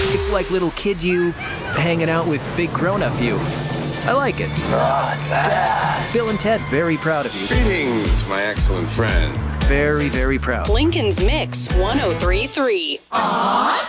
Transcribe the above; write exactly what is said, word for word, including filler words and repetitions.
It's like little kid you hanging out with big grown-up you. I like it. Bill and Ted, very proud of you. Greetings, my excellent friend. Very, very proud. Lincoln's Mix one oh three point three.